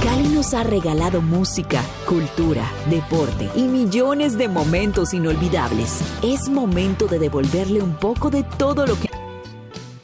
Cali nos ha regalado música, cultura, deporte y millones de momentos inolvidables. Es momento de devolverle un poco de todo lo que